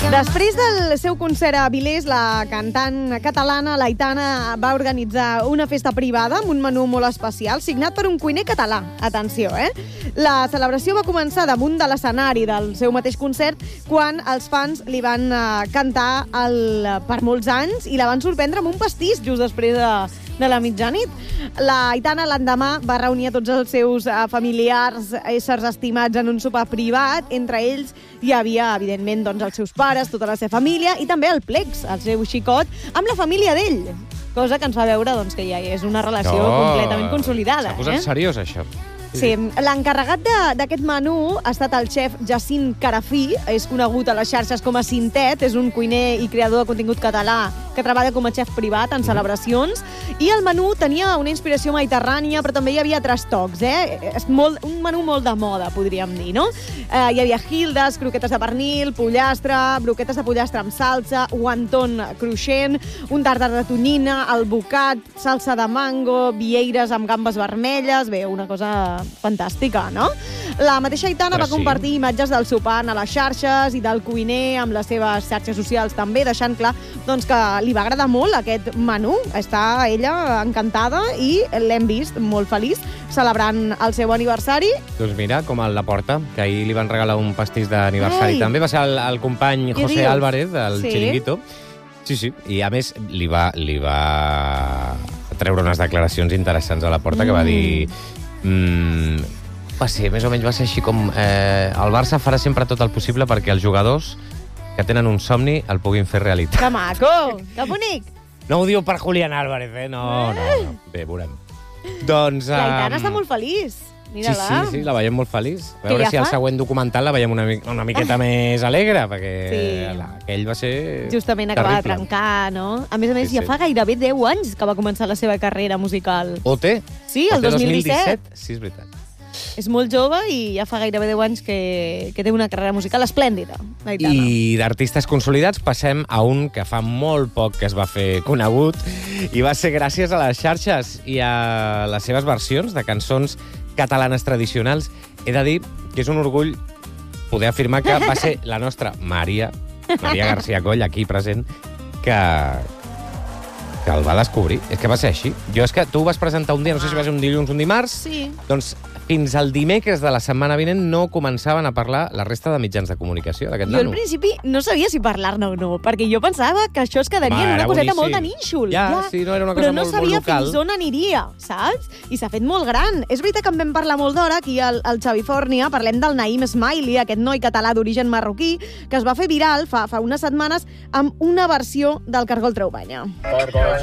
Després del seu concert a Avilés, la cantant catalana l'Aitana va organitzar una festa privada amb un menú molt especial, signat per un cuiner català. Atenció, La celebració va començar damunt de l'escenari del seu mateix concert quan els fans li van cantar per molts anys i la van sorprendre amb un pastís just després de la mitjanit. L'Aitana l'endemà va reunir a tots els seus familiars, éssers estimats en un sopar privat. Entre ells hi havia, evidentment, doncs, els seus pares, tota la seva família, i també el Plex, el seu xicot, amb la família d'ell. Cosa que ens fa veure doncs, que ja és una relació completament consolidada. S'ha posat seriós, això. Sí, l'encarregat d'aquest menú ha estat el xef Jacint Carafí, és conegut a les xarxes com a Cintet, és un cuiner i creador de contingut català que treballa com a xef privat en celebracions, i el menú tenia una inspiració mediterrània, però també hi havia altres tocs, un menú molt de moda, podríem dir, no? Hi havia gildes, croquetes de pernil, pollastre, broquetes de pollastre amb salsa, wonton cruixent, un tàrtar de tonyina, albocat, salsa de mango, vieires amb gambes vermelles, bé, una cosa fantàstica, no? La mateixa Aitana va compartir imatges del sopar a les xarxes i del cuiner amb les seves xarxes socials també, deixant clar doncs, que li va agradar molt aquest menú. Està ella encantada i l'hem vist molt feliç celebrant el seu aniversari. Doncs mira, com a la Porta, que ahir li van regalar un pastís d'aniversari. També va ser el company José Álvarez, del Chiringuito. Sí, i a més li va treure unes declaracions interessants a la Porta que va dir... més o menys va ser així com el Barça farà sempre tot el possible perquè els jugadors que tenen un somni el puguin fer realitat. Que maco! Que bonic! No ho diu per Julián Álvarez, No. Bé, veurem. Doncs... L'Aitana està molt feliç. Mira-la. Sí, la veiem molt feliç. A veure si el següent documental la veiem una miqueta més alegre, perquè aquell va ser justament acaba de trencar, no? A més, ja fa gairebé 10 anys que va començar la seva carrera musical. O té? Sí, el 2017. Sí, és veritat. És molt jove i ja fa gairebé 10 anys que té una carrera musical esplèndida, l'Aitana. I d'artistes consolidats passem a un que fa molt poc que es va fer conegut i va ser gràcies a les xarxes i a les seves versions de cançons catalanes tradicionals. He de dir que és un orgull poder afirmar que va ser la nostra Maria García Coll, aquí present, que el va descobrir. És que va ser així. És que tu ho vas presentar un dia, no sé si va ser un dilluns o un dimarts, doncs fins al dimecres de la setmana vinent no començaven a parlar la resta de mitjans de comunicació d'aquest nano. Jo al principi no sabia si parlar-ne o no, perquè jo pensava que això es quedaria en una coseta molt de nínxol. Sí, no era una cosa molt local. Però no sabia fins on aniria, saps? I s'ha fet molt gran. És veritat que en vam parlar molt d'hora aquí al Xavi Fòrnia, parlem del Naïm Smiley, aquest noi català d'origen marroquí, que es va fer viral fa unes setmanes amb una versió del Cargol Traubanya.